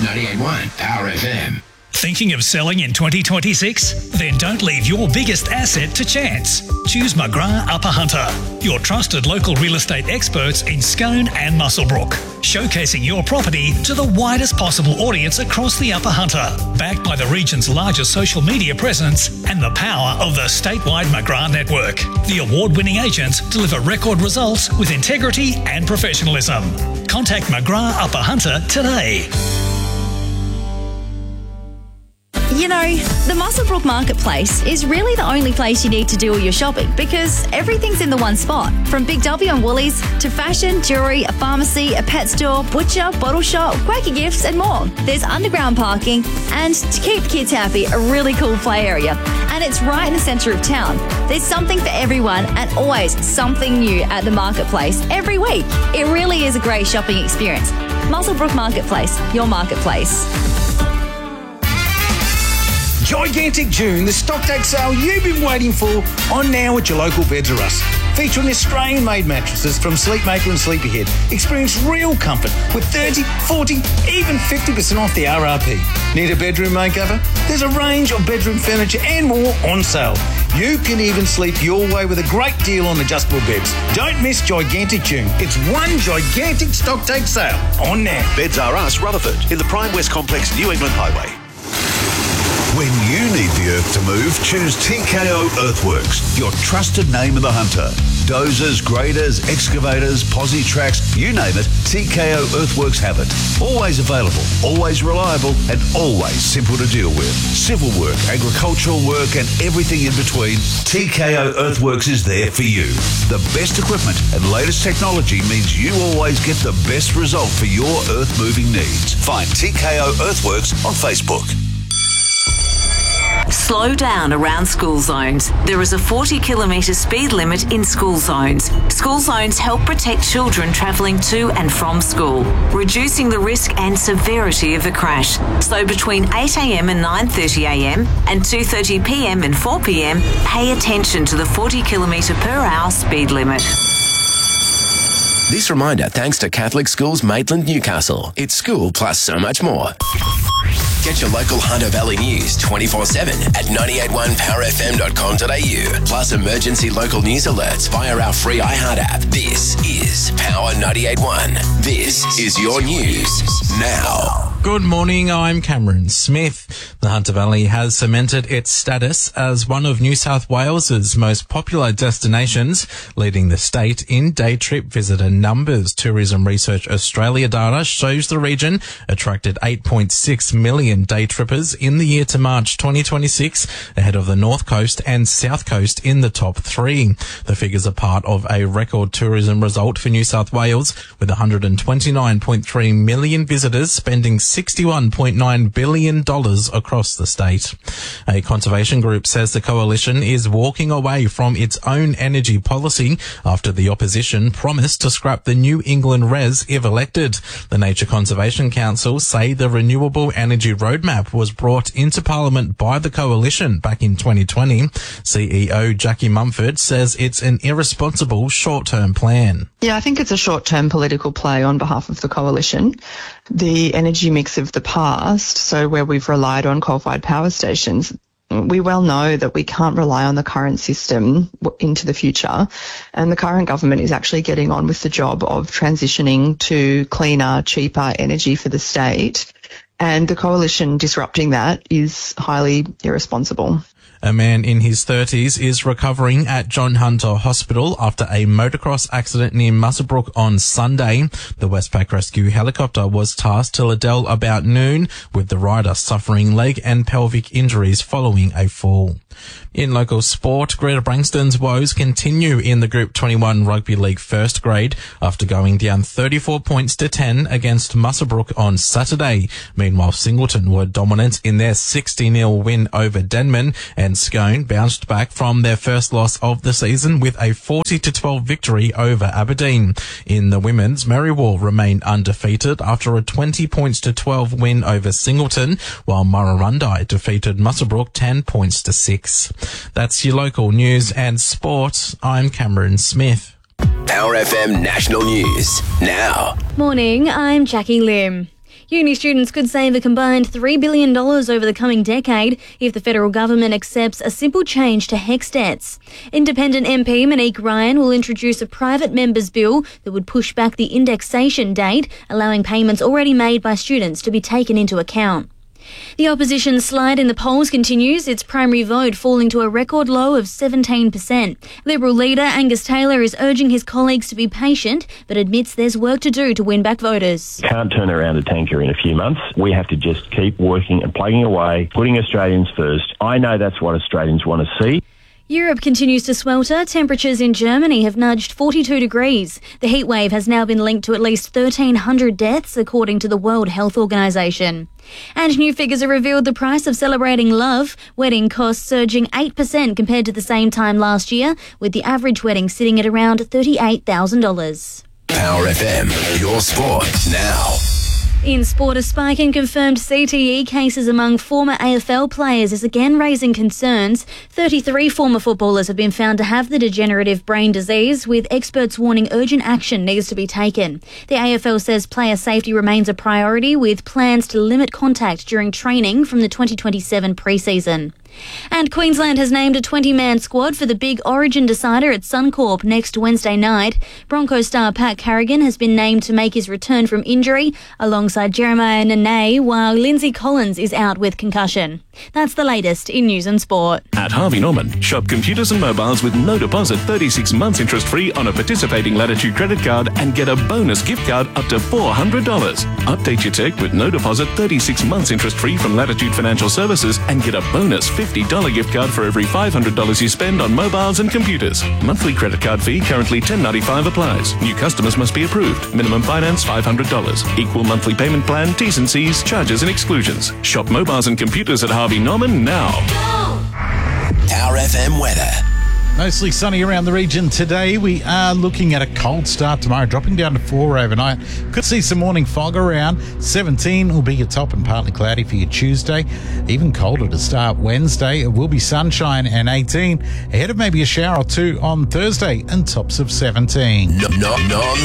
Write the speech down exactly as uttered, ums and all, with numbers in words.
ninety-eight point one Power F M. Thinking of selling in twenty twenty-six? Then don't leave your biggest asset to chance. Choose McGrath Upper Hunter, your trusted local real estate experts in Scone and Muswellbrook, showcasing your property to the widest possible audience across the Upper Hunter, backed by the region's largest social media presence and the power of the statewide McGrath network. The award-winning agents deliver record results with integrity and professionalism. Contact McGrath Upper Hunter today. You know, the Muswellbrook Marketplace is really the only place you need to do all your shopping because everything's in the one spot. From Big W and Woolies to fashion, jewellery, a pharmacy, a pet store, butcher, bottle shop, Quaker Gifts and more. There's underground parking and, to keep kids happy, a really cool play area. And it's right in the centre of town. There's something for everyone and always something new at the Marketplace every week. It really is a great shopping experience. Muswellbrook Marketplace, your marketplace. Gigantic June, the stock take sale you've been waiting for, on now at your local Beds R Us. Featuring Australian-made mattresses from Sleepmaker and Sleepyhead. Experience real comfort with thirty, forty, even fifty percent off the R R P. Need a bedroom makeover? There's a range of bedroom furniture and more on sale. You can even sleep your way with a great deal on adjustable beds. Don't miss Gigantic June. It's one gigantic stock take sale on now. Beds R Us, Rutherford, in the Prime West Complex, New England Highway. When you need the earth to move, choose T K O Earthworks, your trusted name of the hunter. Dozers, graders, excavators, posi tracks, you name it, T K O Earthworks have it. Always available, always reliable, and always simple to deal with. Civil work, agricultural work, and everything in between, T K O Earthworks is there for you. The best equipment and latest technology means you always get the best result for your earth-moving needs. Find T K O Earthworks on Facebook. Slow down around school zones. There is a forty kilometre speed limit in school zones. School zones help protect children travelling to and from school, reducing the risk and severity of a crash. So between eight a.m. and nine thirty a.m. and two thirty p.m. and four p.m, pay attention to the forty kilometre per hour speed limit. This reminder thanks to Catholic Schools Maitland Newcastle. It's school plus so much more. Get your local Hunter Valley news twenty-four seven at ninety-eight point one power f m dot com dot a u. Plus emergency local news alerts via our free iHeart app. This is Power ninety-eight point one. This is your news now. Good morning, I'm Cameron Smith. The Hunter Valley has cemented its status as one of New South Wales's most popular destinations, leading the state in day trip visitor numbers. Tourism Research Australia data shows the region attracted eight point six million day trippers in the year to March twenty twenty-six, ahead of the North Coast and South Coast in the top three. The figures are part of a record tourism result for New South Wales, with one hundred twenty-nine point three million visitors spending sixty-one point nine billion dollars across the state. A conservation group says the coalition is walking away from its own energy policy after the opposition promised to scrap the New England Res if elected. The Nature Conservation Council say the renewable energy roadmap was brought into Parliament by the coalition back in twenty twenty. C E O Jackie Mumford says it's an irresponsible short-term plan. Yeah, I think it's a short-term political play on behalf of the coalition. The energy mix of the past, so where we've relied on coal-fired power stations, we well know that we can't rely on the current system into the future, and the current government is actually getting on with the job of transitioning to cleaner, cheaper energy for the state, and the coalition disrupting that is highly irresponsible. A man in his thirties is recovering at John Hunter Hospital after a motocross accident near Muswellbrook on Sunday. The Westpac Rescue helicopter was tasked to Liddell about noon, with the rider suffering leg and pelvic injuries following a fall. In local sport, Greater Branxton's woes continue in the Group twenty-one Rugby League first grade after going down thirty-four points to ten against Muswellbrook on Saturday. Meanwhile, Singleton were dominant in their sixty nil win over Denman, and Scone bounced back from their first loss of the season with a forty to twelve victory over Aberdeen. In the women's, Merriwall remained undefeated after a twenty points to twelve win over Singleton, while Murrurundi defeated Muswellbrook ten points to six. That's your local news and sport. I'm Cameron Smith. Power F M National News now. Morning, I'm Jackie Lim. Uni students could save a combined three billion dollars over the coming decade if the federal government accepts a simple change to HECS debts. Independent M P Monique Ryan will introduce a private members bill that would push back the indexation date, allowing payments already made by students to be taken into account. The opposition's slide in the polls continues, its primary vote falling to a record low of seventeen percent. Liberal leader Angus Taylor is urging his colleagues to be patient, but admits there's work to do to win back voters. Can't turn around a tanker in a few months. We have to just keep working and plugging away, putting Australians first. I know that's what Australians want to see. Europe continues to swelter. Temperatures in Germany have nudged forty-two degrees. The heatwave has now been linked to at least thirteen hundred deaths, according to the World Health Organization. And new figures have revealed the price of celebrating love. Wedding costs surging eight percent compared to the same time last year, with the average wedding sitting at around thirty-eight thousand dollars. Power F M, your sport now. In sport, a spike in confirmed C T E cases among former A F L players is again raising concerns. thirty-three former footballers have been found to have the degenerative brain disease, with experts warning urgent action needs to be taken. The A F L says player safety remains a priority, with plans to limit contact during training from the twenty twenty-seven pre-season. And Queensland has named a twenty-man squad for the big Origin decider at Suncorp next Wednesday night. Broncos star Pat Carrigan has been named to make his return from injury alongside Jeremiah Nene, while Lindsay Collins is out with concussion. That's the latest in news and sport. At Harvey Norman, shop computers and mobiles with no deposit, thirty-six months interest free on a participating Latitude credit card and get a bonus gift card up to four hundred dollars. Update your tech with no deposit, thirty-six months interest free from Latitude Financial Services and get a bonus fifty dollars gift card for every five hundred dollars you spend on mobiles and computers. Monthly credit card fee currently ten dollars ninety-five applies. New customers must be approved. Minimum finance five hundred dollars. Equal monthly payment plan, T's and C's, charges and exclusions. Shop mobiles and computers at Harvey Norman now. Power F M weather. Mostly sunny around the region today. We are looking at a cold start tomorrow, dropping down to four overnight. Could see some morning fog around. seventeen will be your top and partly cloudy for your Tuesday. Even colder to start Wednesday. It will be sunshine and eighteen. Ahead of maybe a shower or two on Thursday and tops of seventeen. No, no, no.